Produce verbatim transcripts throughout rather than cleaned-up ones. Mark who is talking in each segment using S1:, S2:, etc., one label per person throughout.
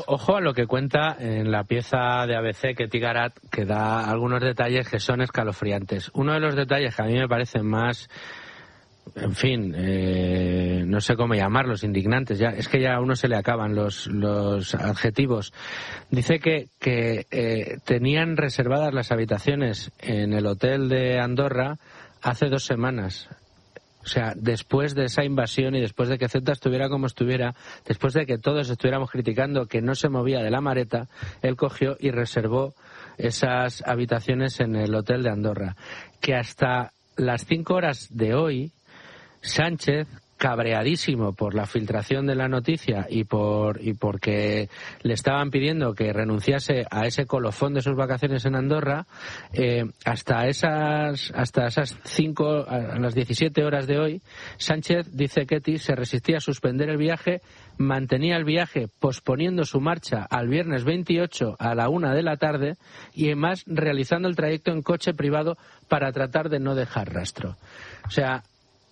S1: Ojo a lo que cuenta en la pieza de A B C Ketty Garat, que da algunos detalles que son escalofriantes. Uno de los detalles que a mí me parecen más, en fin, eh, no sé cómo llamarlos, indignantes, ya es que ya a uno se le acaban los, los adjetivos. Dice que, que eh, tenían reservadas las habitaciones en el hotel de Andorra hace dos semanas. O sea, después de esa invasión y después de que Ceuta estuviera como estuviera, después de que todos estuviéramos criticando que no se movía de la Mareta, él cogió y reservó esas habitaciones en el hotel de Andorra. Que hasta las cinco horas de hoy, Sánchez, cabreadísimo por la filtración de la noticia y por y porque le estaban pidiendo que renunciase a ese colofón de sus vacaciones en Andorra, eh, hasta esas hasta esas cinco a las diecisiete horas de hoy, Sánchez, dice Ketty, se resistía a suspender el viaje, mantenía el viaje posponiendo su marcha al viernes veintiocho a la una de la tarde y además realizando el trayecto en coche privado para tratar de no dejar rastro. O sea,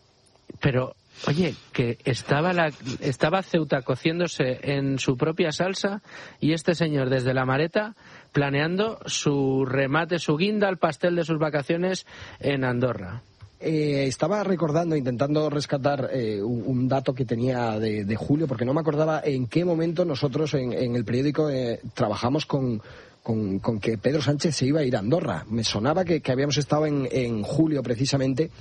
S1: pero oye, que estaba la estaba Ceuta cociéndose en su propia salsa y este señor desde la Mareta planeando su remate, su guinda al pastel de sus vacaciones en Andorra.
S2: Eh, estaba recordando, intentando rescatar eh, un, un dato que tenía de, de julio, porque no me acordaba en qué momento nosotros en, en el periódico eh, trabajamos con, con, con que Pedro Sánchez se iba a ir a Andorra. Me sonaba que, que habíamos estado en, en julio precisamente.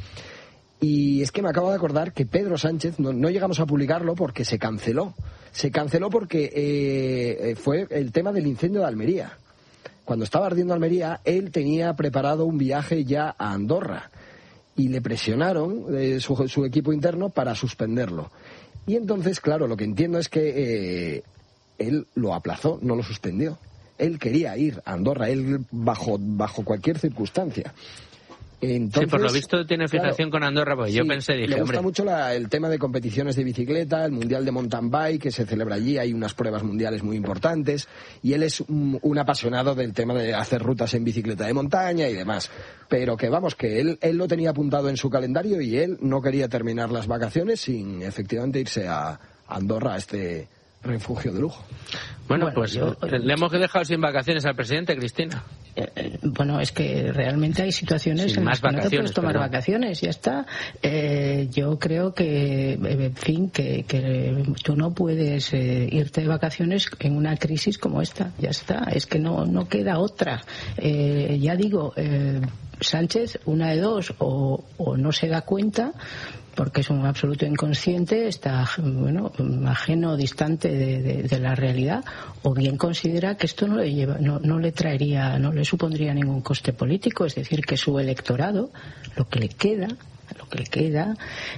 S2: Y es que me acabo de acordar que Pedro Sánchez, no, no llegamos a publicarlo porque se canceló. Se canceló porque eh, fue el tema del incendio de Almería. Cuando estaba ardiendo Almería, él tenía preparado un viaje ya a Andorra. Y le presionaron eh, su, su equipo interno para suspenderlo. Y entonces, claro, lo que entiendo es que eh, él lo aplazó, no lo suspendió. Él quería ir a Andorra, él bajo, bajo cualquier circunstancia. Entonces,
S1: sí, por lo visto tiene fijación, claro, con Andorra, porque sí, yo pensé, dije,
S2: le gusta
S1: hombre,
S2: mucho la, el tema de competiciones de bicicleta, el mundial de mountain bike que se celebra allí, hay unas pruebas mundiales muy importantes y él es un, un apasionado del tema de hacer rutas en bicicleta de montaña y demás, pero que vamos, que él, él lo tenía apuntado en su calendario y él no quería terminar las vacaciones sin efectivamente irse a Andorra, a este refugio de lujo.
S1: Bueno, bueno pues yo, le hemos dejado sin vacaciones al presidente, Cristina.
S3: Eh, bueno, es que realmente hay situaciones
S1: sin
S3: en
S1: las
S3: las que no te puedes tomar
S1: perdón.
S3: vacaciones, ya está. Eh, yo creo que, en fin, que, que tú no puedes eh, irte de vacaciones en una crisis como esta, ya está. Es que no, no queda otra. Eh, ya digo, eh, Sánchez, una de dos, o, o no se da cuenta, porque es un absoluto inconsciente, está bueno ajeno, distante de, de, de la realidad, o bien considera que esto no le lleva, no, no le traería, no le supondría ningún coste político, es decir, que su electorado, lo que le queda, lo que le queda,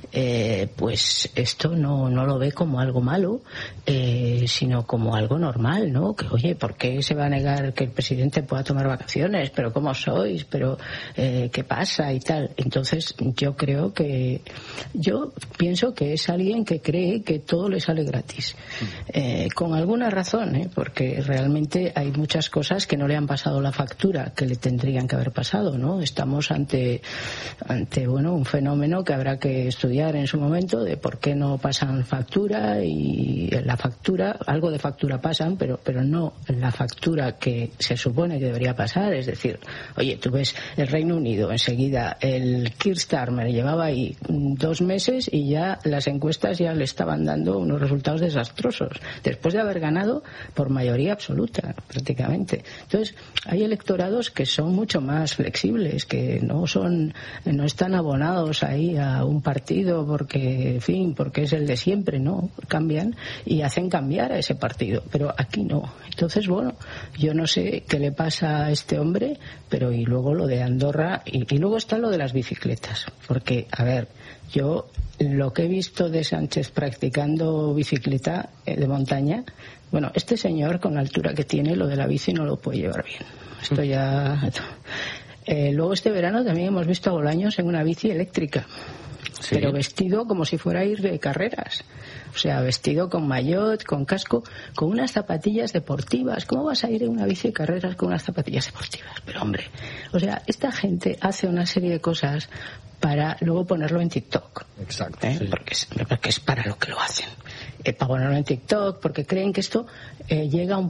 S3: eh, pues esto no, no lo ve como algo malo, eh, sino como algo normal, ¿no? Que, oye, ¿por qué se va a negar que el presidente pueda tomar vacaciones? ¿Pero cómo sois? ¿Pero eh, qué pasa? Y tal. Entonces, yo creo que, yo pienso que es alguien que cree que todo le sale gratis. Eh, con alguna razón, ¿eh? Porque realmente hay muchas cosas que no le han pasado la factura que le tendrían que haber pasado, ¿no? Estamos ante, ante bueno, un fenómeno fenómeno que habrá que estudiar en su momento de por qué no pasan factura, y la factura, algo de factura pasan, pero pero no la factura que se supone que debería pasar. Es decir, oye, tú ves el Reino Unido, enseguida el Keir Starmer llevaba ahí dos meses y ya las encuestas ya le estaban dando unos resultados desastrosos, después de haber ganado por mayoría absoluta prácticamente. Entonces, hay electorados que son mucho más flexibles, que no son, no están abonados ahí a un partido porque, en fin, porque es el de siempre, ¿no? Cambian y hacen cambiar a ese partido, pero aquí no. Entonces, bueno, yo no sé qué le pasa a este hombre, pero y luego lo de Andorra, y, y luego está lo de las bicicletas, porque, a ver, yo lo que he visto de Sánchez practicando bicicleta de montaña, bueno, este señor con la altura que tiene, lo de la bici no lo puede llevar bien. Esto ya... Eh, luego este verano también hemos visto a Bolaños en una bici eléctrica. Sí. Pero vestido como si fuera a ir de carreras. O sea, vestido con maillot, con casco, con unas zapatillas deportivas. ¿Cómo vas a ir en una bici de carreras con unas zapatillas deportivas? Pero hombre, o sea, esta gente hace una serie de cosas para luego ponerlo en TikTok.
S2: Exacto.
S3: ¿Eh?
S2: Sí.
S3: Porque, es, porque es para lo que lo hacen. Eh, para ponerlo en TikTok, porque creen que esto eh, llega a un